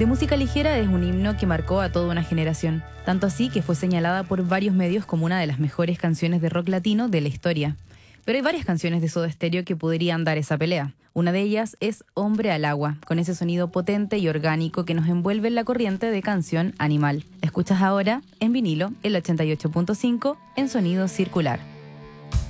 De música ligera es un himno que marcó a toda una generación, tanto así que fue señalada por varios medios como una de las mejores canciones de rock latino de la historia. Pero hay varias canciones de Soda Stereo que podrían dar esa pelea. Una de ellas es Hombre al Agua, con ese sonido potente y orgánico que nos envuelve en la corriente de canción Animal. La escuchas ahora en vinilo, el 88.5, en sonido circular.